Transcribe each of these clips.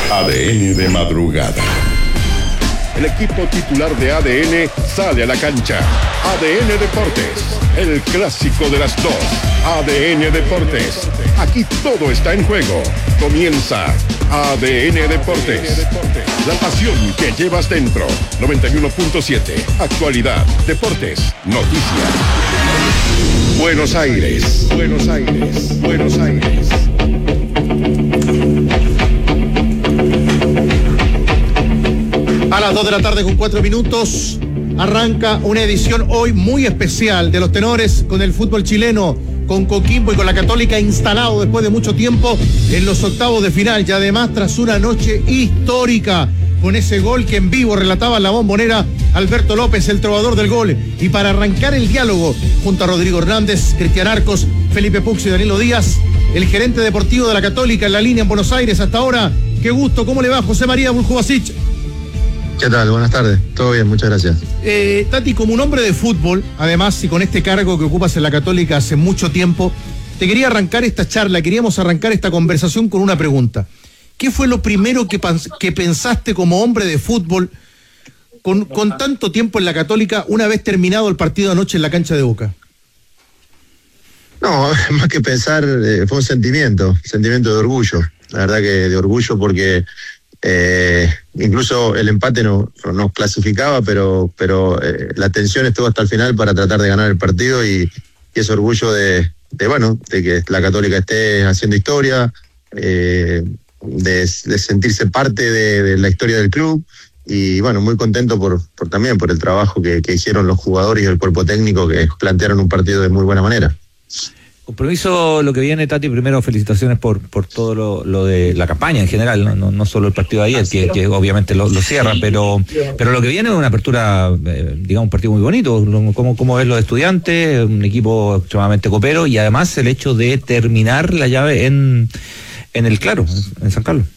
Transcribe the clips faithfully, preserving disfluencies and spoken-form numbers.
A D N de madrugada. El equipo titular de A D N sale a la cancha. A D N Deportes, el clásico de las dos. A D N Deportes, aquí todo está en juego. Comienza A D N Deportes, la pasión que llevas dentro. noventa y uno punto siete, actualidad, deportes, noticias. Buenos Aires, Buenos Aires, Buenos Aires. A las dos de la tarde con cuatro minutos arranca una edición hoy muy especial de Los Tenores con el fútbol chileno, con Coquimbo y con la Católica instalado después de mucho tiempo en los octavos de final y además tras una noche histórica con ese gol que en vivo relataba en la Bombonera Alberto López, el trovador del gol. Y para arrancar el diálogo junto a Rodrigo Hernández, Cristian Arcos, Felipe Pux y Danilo Díaz, el gerente deportivo de la Católica en la línea en Buenos Aires hasta ahora. Qué gusto, ¿cómo le va José María Buljubasic? ¿Qué tal? Buenas tardes. Todo bien, muchas gracias. Eh, Tati, como un hombre de fútbol, además, y con este cargo que ocupas en la Católica hace mucho tiempo, te quería arrancar esta charla, queríamos arrancar esta conversación con una pregunta. ¿Qué fue lo primero que, que pensaste como hombre de fútbol con, con tanto tiempo en la Católica una vez terminado el partido anoche en la cancha de Boca? No, más que pensar, eh, fue un sentimiento, sentimiento de orgullo. La verdad que de orgullo porque... Eh, incluso el empate no nos clasificaba, pero pero eh, la tensión estuvo hasta el final para tratar de ganar el partido y, y ese orgullo de, de bueno de que la Católica esté haciendo historia, eh, de, de sentirse parte de, de la historia del club y bueno, muy contento por, por también por el trabajo que, que hicieron los jugadores y el cuerpo técnico que plantearon un partido de muy buena manera. Compromiso, lo que viene, Tati, primero felicitaciones por por todo lo, lo de la campaña en general, no no, no solo el partido de ayer, que, que obviamente lo, lo cierra, pero pero lo que viene es una apertura, eh, digamos, un partido muy bonito, como, como es lo de Estudiantes, un equipo extremadamente copero y además el hecho de terminar la llave en, en el Claro, en San Carlos.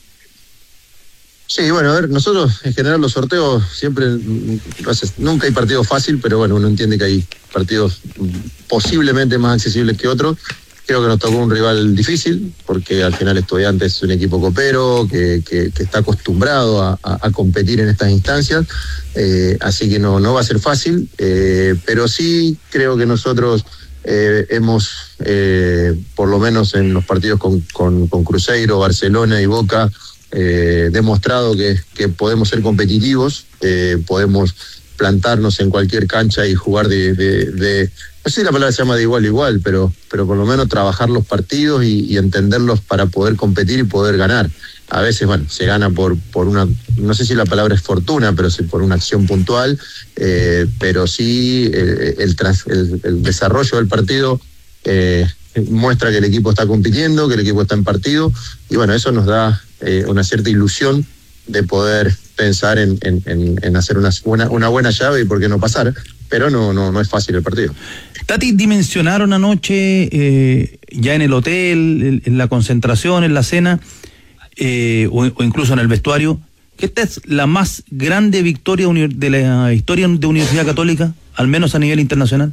Sí, bueno, a ver, nosotros en general los sorteos siempre, nunca hay partido fácil, pero bueno, uno entiende que hay partidos posiblemente más accesibles que otros. Creo que nos tocó un rival difícil, porque al final Estudiantes es un equipo copero, que, que, que está acostumbrado a, a, a competir en estas instancias, eh, así que no, no va a ser fácil, eh, pero sí creo que nosotros eh, hemos, eh, por lo menos en los partidos con, con, con Cruzeiro, Barcelona y Boca, Eh, demostrado que, que podemos ser competitivos, eh, podemos plantarnos en cualquier cancha y jugar de, de, de no sé si la palabra se llama de igual a igual, pero, pero por lo menos trabajar los partidos y, y entenderlos para poder competir y poder ganar. A veces, bueno, se gana por, por una, no sé si la palabra es fortuna, pero sí por una acción puntual, eh, pero sí eh, el, tras, el, el desarrollo del partido eh, muestra que el equipo está compitiendo, que el equipo está en partido, y bueno, eso nos da eh, una cierta ilusión de poder pensar en, en, en, en hacer una, una, una buena llave y por qué no pasar, pero no, no, no es fácil el partido. Tati, dimensionaron anoche, eh, ya en el hotel, en la concentración, en la cena, eh, o, o incluso en el vestuario, que esta es la más grande victoria de la historia de Universidad Católica, al menos a nivel internacional.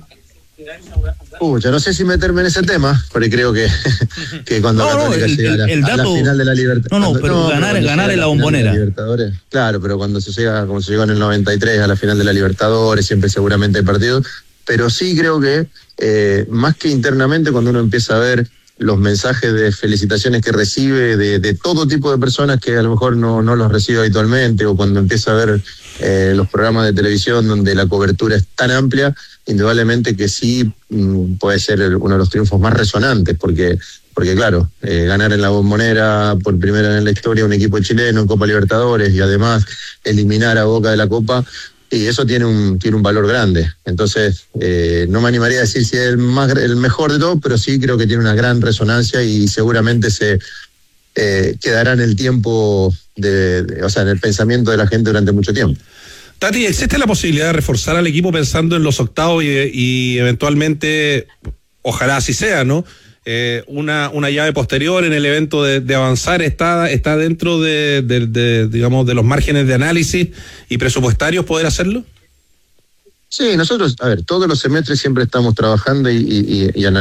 Pucha, no sé si meterme en ese tema, porque creo que, que cuando no, Católica no, el, llega a la, el dato, a la final de la Libertadores. No, no, pero no, ganar, pero ganar en la Bombonera. Claro, pero cuando se llega, como se llegó en el noventa y tres a la final de la Libertadores, siempre seguramente hay partidos. Pero sí creo que, eh, más que internamente, cuando uno empieza a ver los mensajes de felicitaciones que recibe de, de todo tipo de personas que a lo mejor no, no los recibe habitualmente, o cuando empieza a ver eh, los programas de televisión donde la cobertura es tan amplia, indudablemente que sí mmm, puede ser uno de los triunfos más resonantes, porque, porque claro, eh, ganar en la Bombonera por primera vez en la historia un equipo chileno en Copa Libertadores y además eliminar a Boca de la Copa, y eso tiene un tiene un valor grande. Entonces, eh, no me animaría a decir si es el, más, el mejor de todos, pero sí creo que tiene una gran resonancia y seguramente se eh, quedará en el tiempo, de, de, o sea, en el pensamiento de la gente durante mucho tiempo. Tati, ¿existe la posibilidad de reforzar al equipo pensando en los octavos y, y eventualmente, ojalá así sea, ¿no? Eh, una, una llave posterior en el evento de, de avanzar está, está dentro de, de, de, digamos, de los márgenes de análisis y presupuestarios poder hacerlo? Sí, nosotros, a ver, todos los semestres siempre estamos trabajando y, y, y analizando